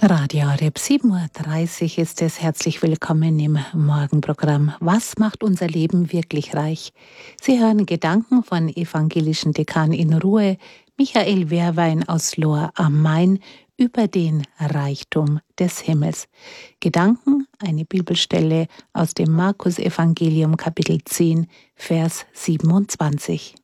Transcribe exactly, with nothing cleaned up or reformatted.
Radio Horeb, sieben Uhr dreißig ist es. Herzlich willkommen im Morgenprogramm. Was macht unser Leben wirklich reich? Sie hören Gedanken von evangelischen Dekan in Ruhe, Michael Wehrwein aus Lohr am Main, über den Reichtum des Himmels. Gedanken, eine Bibelstelle aus dem Markus-Evangelium, Kapitel zehn, Vers siebenundzwanzig.